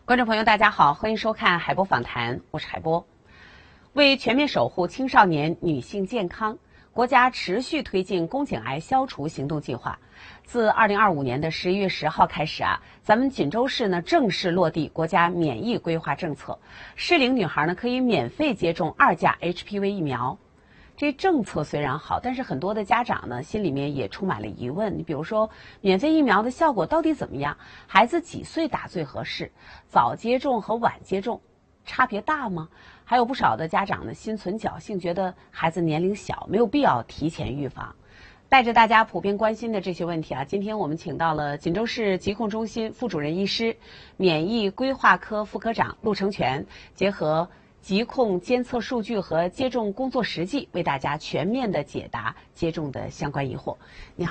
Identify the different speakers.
Speaker 1: 观众朋友，大家好，欢迎收看海波访谈，我是海波。为全面守护青少年女性健康，国家持续推进宫颈癌消除行动计划。自2025年的11月10号开始咱们锦州市呢正式落地国家免疫规划政策，适龄女孩呢可以免费接种2价 HPV 疫苗。这政策虽然好，但是很多的家长呢心里面也充满了疑问。你比如说，免费疫苗的效果到底怎么样？孩子几岁打最合适？早接种和晚接种差别大吗？还有不少的家长呢心存侥幸，觉得孩子年龄小，没有必要提前预防。带着大家普遍关心的这些问题今天我们请到了锦州市疾控中心副主任医师、免疫规划科副科长陆成全，结合疾控监测数据和接种工作实际，为大家全面的解答接种的相关疑惑。你好。